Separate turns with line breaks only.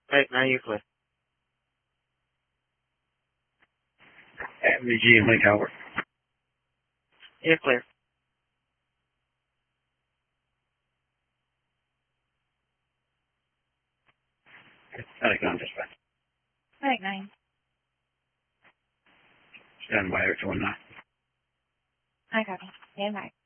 Right, now you're clear.
MVG and Lake Howard.
You're clear.
Attic 9, dispatch.
Attic 9.
Stand by, Air 29.
I copy. Stand by.